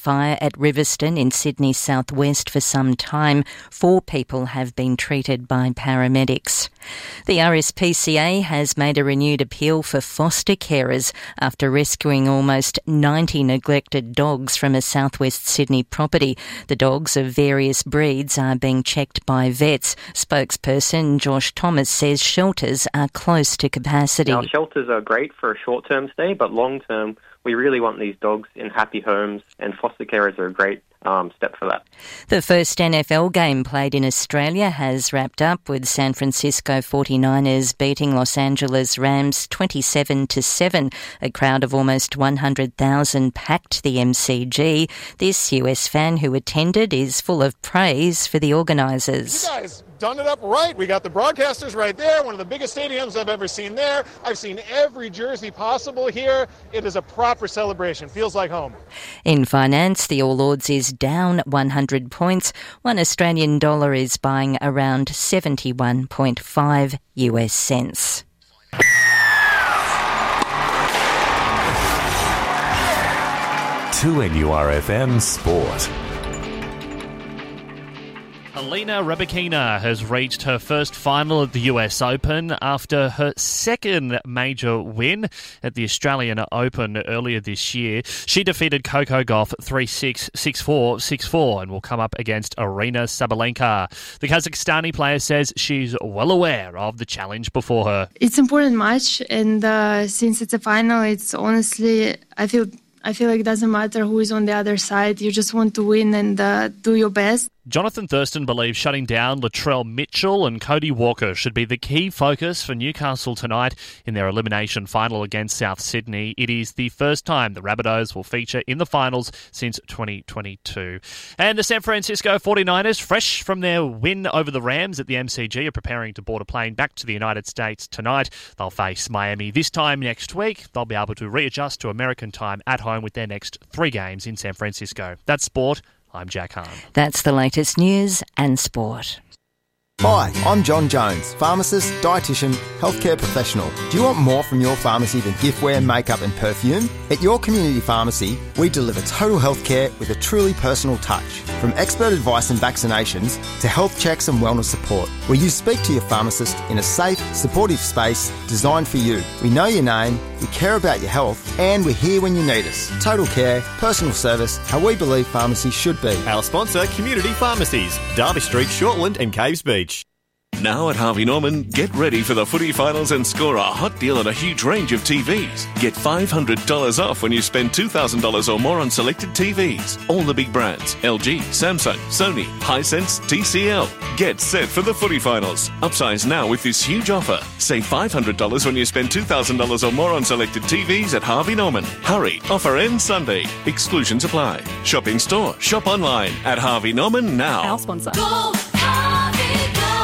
fire at Riverstone in Sydney southwest for some time. 4 people have been treated by paramedics. The RSPCA has made a renewed appeal for foster carers after rescuing almost 90 neglected dogs from a southwest Sydney property. The dogs of various breeds are being checked by vets. Spokesperson Josh Thomas says shelters are close to capacity. Now, shelters are great for a short-term stay, but long-term, we really want these dogs in happy homes, and foster carers are a great step for that. The first NFL game played in Australia has wrapped up with San Francisco 49ers beating Los Angeles Rams 27-7. A crowd of almost 100,000 packed the MCG. This US fan who attended is full of praise for the organisers. You guys done it up right. We got the broadcasters right there, one of the biggest stadiums I've ever seen there. I've seen every jersey possible here. It is a proper celebration. Feels like home. In finance, the All Ords is down 100 points. $1 Australian is buying around 71.5 US cents. To NURFM Sport. Alina Rybakina has reached her first final at the US Open after her second major win at the Australian Open earlier this year. She defeated Coco Gauff 3-6, 6-4, 6-4 and will come up against Aryna Sabalenka. The Kazakhstani player says she's well aware of the challenge before her. It's an important match, and since it's a final, it's honestly, I feel like it doesn't matter who is on the other side. You just want to win and do your best. Jonathan Thurston believes shutting down Latrell Mitchell and Cody Walker should be the key focus for Newcastle tonight in their elimination final against South Sydney. It is the first time the Rabbitohs will feature in the finals since 2022. And the San Francisco 49ers, fresh from their win over the Rams at the MCG, are preparing to board a plane back to the United States tonight. They'll face Miami this time next week. They'll be able to readjust to American time at home with their next 3 games in San Francisco. That's sport. I'm Jack Hahn. That's the latest news and sport. Hi, I'm John Jones, pharmacist, dietitian, healthcare professional. Do you want more from your pharmacy than giftware, makeup and perfume? At your community pharmacy, we deliver total healthcare with a truly personal touch. From expert advice and vaccinations to health checks and wellness support, where you speak to your pharmacist in a safe, supportive space designed for you. We know your name, we care about your health, and we're here when you need us. Total care, personal service, how we believe pharmacy should be. Our sponsor, Community Pharmacies, Derby Street, Shortland and Caves Beach. Now at Harvey Norman, get ready for the footy finals and score a hot deal on a huge range of TVs. Get $500 off when you spend $2,000 or more on selected TVs. All the big brands, LG, Samsung, Sony, Hisense, TCL. Get set for the footy finals. Upsize now with this huge offer. Save $500 when you spend $2,000 or more on selected TVs at Harvey Norman. Hurry, offer ends Sunday. Exclusions apply. Shop in store, shop online at Harvey Norman now. Our sponsor. Go Harvey, go!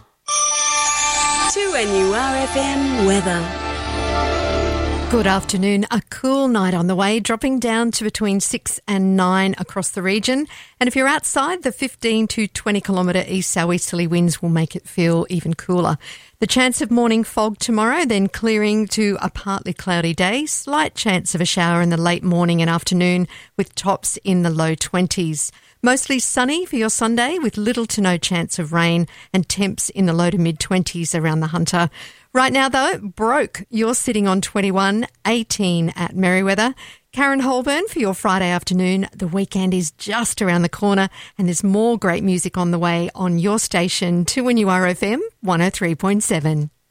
To NURFM weather. Good afternoon. A cool night on the way, dropping down to between 6 and 9 across the region. And if you're outside, the 15 to 20 kilometre east-southeasterly winds will make it feel even cooler. The chance of morning fog tomorrow, then clearing to a partly cloudy day. Slight chance of a shower in the late morning and afternoon with tops in the low 20s. Mostly sunny for your Sunday with little to no chance of rain and temps in the low to mid-20s around the Hunter. Right now, though, Broke, you're sitting on 21, 18 at Merriweather. Karen Holburn for your Friday afternoon. The weekend is just around the corner and there's more great music on the way on your station, 2NURFM 103.7.